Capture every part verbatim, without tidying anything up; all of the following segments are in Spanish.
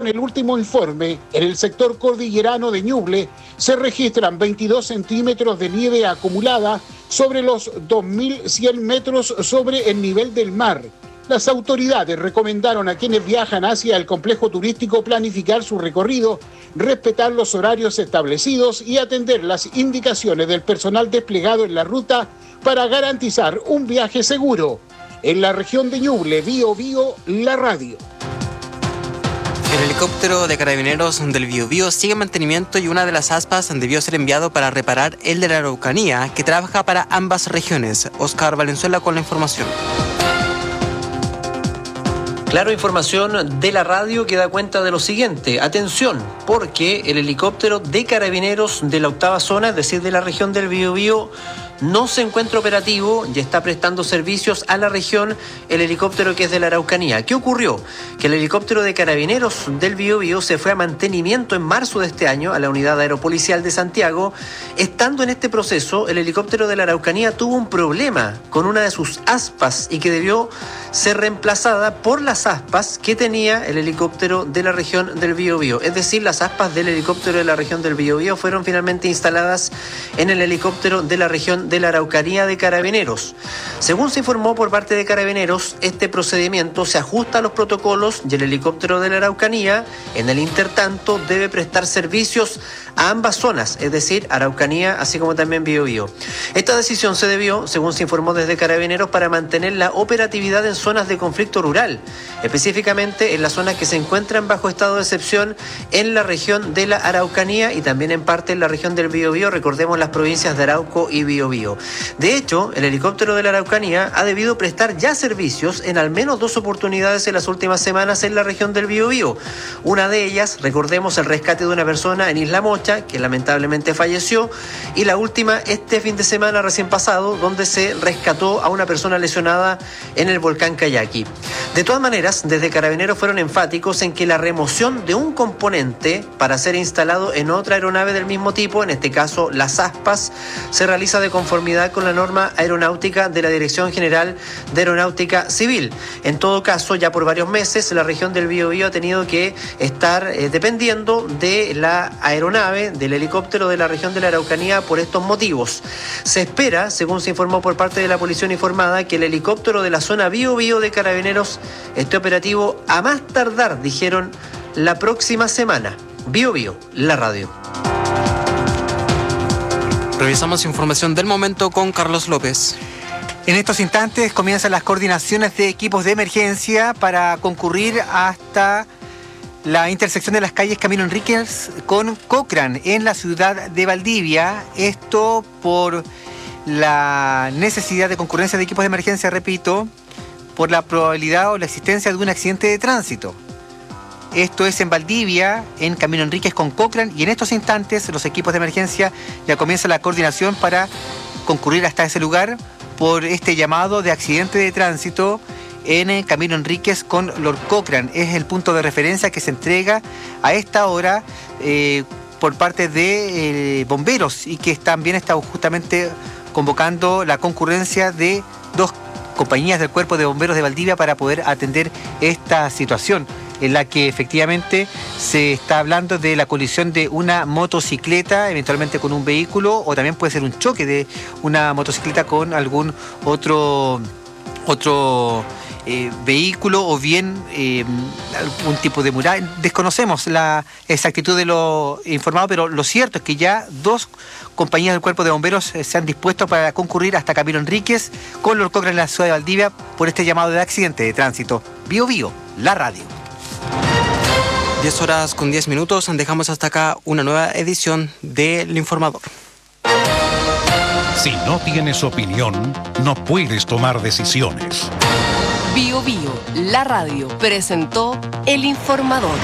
el último informe, en el sector cordillerano de Ñuble se registran veintidós centímetros de nieve acumulada sobre los dos mil cien metros sobre el nivel del mar. Las autoridades recomendaron a quienes viajan hacia el complejo turístico planificar su recorrido, respetar los horarios establecidos y atender las indicaciones del personal desplegado en la ruta para garantizar un viaje seguro. En la región de Ñuble, Bío Bío, la radio. El helicóptero de Carabineros del Biobío sigue en mantenimiento y una de las aspas debió ser enviado para reparar el de la Araucanía, que trabaja para ambas regiones. Oscar Valenzuela con la información. Claro, información de la radio que da cuenta de lo siguiente. Atención, porque el helicóptero de Carabineros de la octava zona, es decir, de la región del Biobío, no se encuentra operativo y está prestando servicios a la región el helicóptero que es de la Araucanía. ¿Qué ocurrió? Que el helicóptero de Carabineros del Biobío se fue a mantenimiento en marzo de este año a la Unidad Aeropolicial de Santiago. Estando en este proceso, el helicóptero de la Araucanía tuvo un problema con una de sus aspas y que debió ser reemplazada por las aspas que tenía el helicóptero de la región del Biobío. Es decir, las aspas del helicóptero de la región del Biobío fueron finalmente instaladas en el helicóptero de la región de la Araucanía de Carabineros. Según se informó por parte de Carabineros, este procedimiento se ajusta a los protocolos y el helicóptero de la Araucanía, en el intertanto, debe prestar servicios a ambas zonas, es decir, Araucanía, así como también Biobío. Esta decisión se debió, según se informó desde Carabineros, para mantener la operatividad en zonas de conflicto rural, específicamente en las zonas que se encuentran bajo estado de excepción en la región de la Araucanía y también en parte en la región del Biobío, recordemos las provincias de Arauco y Biobío. De hecho, el helicóptero de la Araucanía ha debido prestar ya servicios en al menos dos oportunidades en las últimas semanas en la región del Biobío. Una de ellas, recordemos, el rescate de una persona en Isla Mocha, que lamentablemente falleció, y la última este fin de semana recién pasado, donde se rescató a una persona lesionada en el volcán Cayaqui. De todas maneras, desde Carabineros fueron enfáticos en que la remoción de un componente para ser instalado en otra aeronave del mismo tipo, en este caso las aspas, se realiza de conformidad con la norma aeronáutica de la Dirección General de Aeronáutica Civil. En todo caso, ya por varios meses la región del Biobío ha tenido que estar eh, dependiendo de la aeronave, del helicóptero de la región de la Araucanía por estos motivos. Se espera, según se informó por parte de la Policía Uniformada, que el helicóptero de la zona Biobío de Carabineros esté operativo a más tardar, dijeron, la próxima semana. Biobío, la radio. Revisamos información del momento con Carlos López. En estos instantes comienzan las coordinaciones de equipos de emergencia para concurrir hasta la intersección de las calles Camilo Enríquez con Cochrane en la ciudad de Valdivia. Esto por la necesidad de concurrencia de equipos de emergencia, repito, por la probabilidad o la existencia de un accidente de tránsito. Esto es en Valdivia, en Camilo Enríquez con Cochrane, y en estos instantes los equipos de emergencia ya comienzan la coordinación para concurrir hasta ese lugar por este llamado de accidente de tránsito en Camilo Enríquez con Lord Cochrane. Es el punto de referencia que se entrega a esta hora eh, por parte de eh, bomberos y que también está justamente convocando la concurrencia de dos compañías del Cuerpo de Bomberos de Valdivia para poder atender esta situación, en la que efectivamente se está hablando de la colisión de una motocicleta, eventualmente con un vehículo, o también puede ser un choque de una motocicleta con algún otro, otro eh, vehículo, o bien eh, algún tipo de mural. Desconocemos la exactitud de lo informado, pero lo cierto es que ya dos compañías del Cuerpo de Bomberos eh, se han dispuesto para concurrir hasta Camilo Enríquez con Lord Cochrane en la ciudad de Valdivia por este llamado de accidente de tránsito. Biobío, la radio. diez horas con diez minutos, dejamos hasta acá una nueva edición del Informador. Si no tienes opinión, no puedes tomar decisiones. Biobío, la radio, presentó El Informador.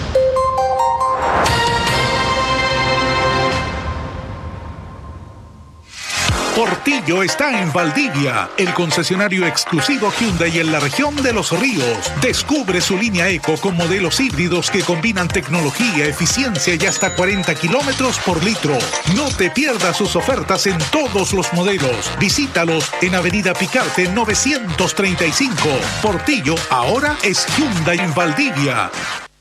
Portillo está en Valdivia, el concesionario exclusivo Hyundai en la región de Los Ríos. Descubre su línea Eco con modelos híbridos que combinan tecnología, eficiencia y hasta cuarenta kilómetros por litro. No te pierdas sus ofertas en todos los modelos. Visítalos en Avenida Picarte novecientos treinta y cinco. Portillo ahora es Hyundai en Valdivia.